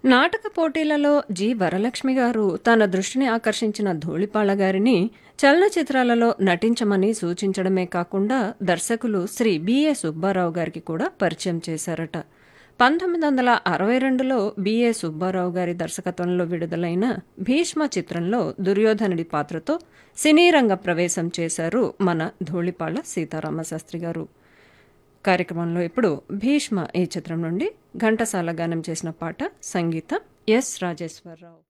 నాటక పోటీలలో జి. వరలక్ష్మి గారు తన దృష్టిని ఆకర్షించిన ధూళిపాళ గారిని చలనచిత్రాలలో నటించమని సూచించడమే కాకుండా దర్శకులు శ్రీ బిఏ సుబ్బారావు గారికి కూడా పరిచయం చేశారట. 1962లో బిఏ సుబ్బారావు గారి దర్శకత్వంలో విడుదలైన భీష్మ చిత్రంలో దుర్యోధనుడి పాత్రతో సినీ రంగ ప్రవేశం చేశారు మన ధూళిపాళ సీతారామశాస్త్రి గారు. కార్యక్రమంలో ఇప్పుడు భీష్మ ఈ చిత్రం నుండి ఘంటసాల గానం చేసిన పాట, సంగీతం ఎస్. రాజేశ్వరరావు.